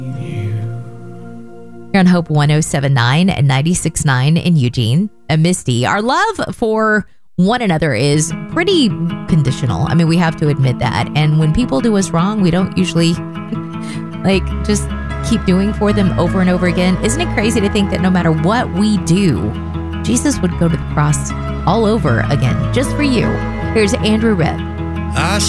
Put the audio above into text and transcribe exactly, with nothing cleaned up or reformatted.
Here on Hope one oh seven point nine and ninety-six point nine in Eugene and Misty. Our love for one another is pretty conditional. I mean, we have to admit that. And when people do us wrong, we don't usually like just keep doing for them over and over again. Isn't it crazy to think that no matter what we do, Jesus would go to the cross all over again just for you? Here's Andrew Redd. I